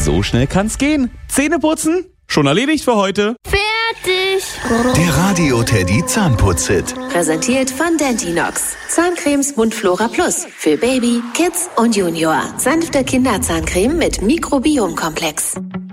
So schnell kann's gehen. Zähne putzen? Schon erledigt für heute. Fertig! Der Radio Teddy Zahnputz-Hit. Präsentiert von Dentinox. Zahncremes Mundflora Plus. Für Baby, Kids und Junior. Sanfte Kinderzahncreme mit Mikrobiomkomplex.